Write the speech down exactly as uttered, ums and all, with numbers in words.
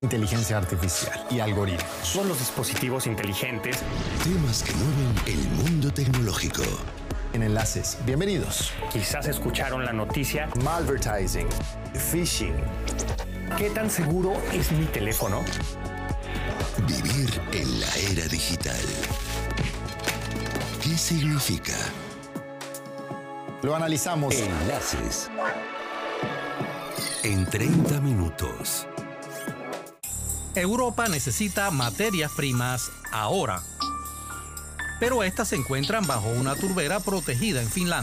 inteligencia artificial y algoritmos. Son los dispositivos inteligentes. Temas que mueven el mundo tecnológico. En Enlaces, bienvenidos. Quizás escucharon la noticia. Malvertising, phishing. ¿Qué tan seguro es mi teléfono? Vivir en la era digital. ¿Qué significa? Lo analizamos. Enlaces. En treinta minutos. Europa necesita materias primas ahora, pero estas se encuentran bajo una turbera protegida en Finlandia.